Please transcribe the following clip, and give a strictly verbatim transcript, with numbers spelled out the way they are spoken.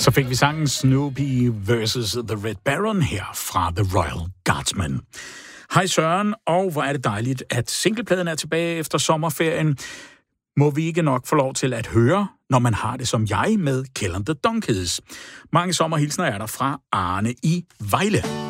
Så fik vi sangen Snoopy versus The Red Baron her fra The Royal Guardsmen. Hej Søren, og hvor er det dejligt, at singlepladen er tilbage efter sommerferien. Må vi ikke nok få lov til at høre, når man har det som jeg med Kill and the Donkeys. Mange sommerhilsner er der fra Arne i Vejle.